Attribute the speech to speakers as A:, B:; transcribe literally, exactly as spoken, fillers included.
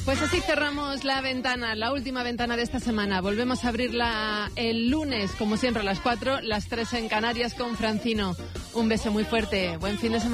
A: Pues así cerramos la ventana, la última ventana de esta semana. Volvemos a abrirla el lunes, como siempre, a las cuatro, las tres en Canarias con Francino. Un beso muy fuerte. Buen fin de semana.